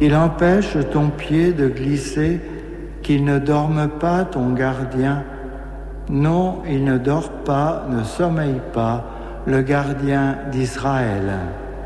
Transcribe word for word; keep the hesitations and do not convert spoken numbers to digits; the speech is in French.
Il empêche ton pied de glisser, qu'il ne dorme pas ton gardien. Non, il ne dort pas, ne sommeille pas, le gardien d'Israël.